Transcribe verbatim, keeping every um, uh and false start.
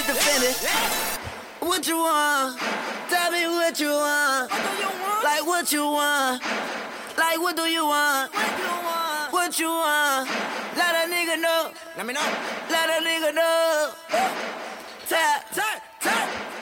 the Fendi. What you want? Tell me what you want. Like what you want? Like what do you want? What you want? Let a nigga know. Let me know. Let a nigga know. Tap, tap.